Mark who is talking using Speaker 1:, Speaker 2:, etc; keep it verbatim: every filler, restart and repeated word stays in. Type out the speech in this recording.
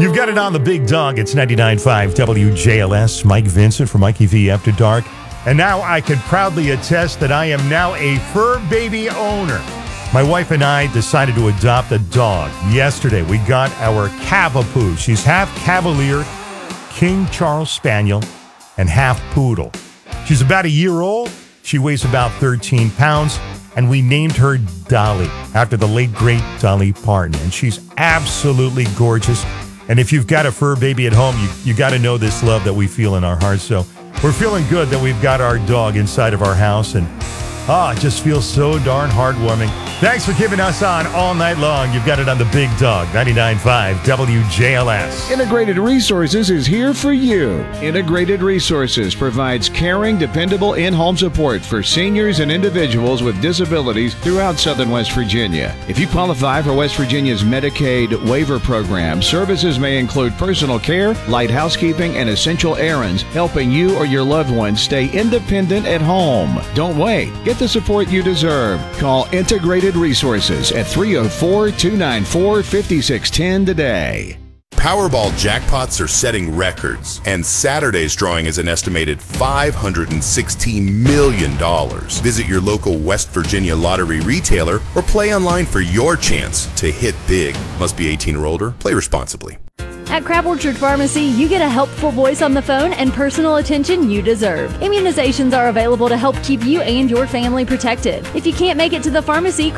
Speaker 1: You've got it on the big dog. It's ninety-nine point five W J L S. Mike Vincent from Mikey V After Dark. And now I can proudly attest that I am now a fur baby owner. My wife and I decided to adopt a dog. Yesterday, we got our Cavapoo. She's half Cavalier, King Charles Spaniel, and half Poodle. She's about a year old. She weighs about thirteen pounds. And we named her Dolly after the late, great Dolly Parton. And she's absolutely gorgeous. And if you've got a fur baby at home, you, you got to know this love that we feel in our hearts. So we're feeling good that we've got our dog inside of our house. And ah, it just feels so darn heartwarming. Thanks for keeping us on all night long. You've got it on the big dog, ninety-nine point five W J L S.
Speaker 2: Integrated Resources is here for you. Integrated Resources provides caring, dependable in-home support for seniors and individuals with disabilities throughout Southern West Virginia. If you qualify for West Virginia's Medicaid waiver program, services may include personal care, light housekeeping, and essential errands, helping you or your loved ones stay independent at home. Don't wait. Get the support you deserve. Call Integrated Resources at three oh four, two nine four, five six one zero today.
Speaker 3: Powerball jackpots are setting records, and Saturday's drawing is an estimated five hundred sixteen million dollars. Visit your local West Virginia lottery retailer or play online for your chance to hit big. Must be eighteen or older. Play responsibly.
Speaker 4: At Crab Orchard Pharmacy, you get a helpful voice on the phone and personal attention you deserve. Immunizations are available to help keep you and your family protected. If you can't make it to the pharmacy,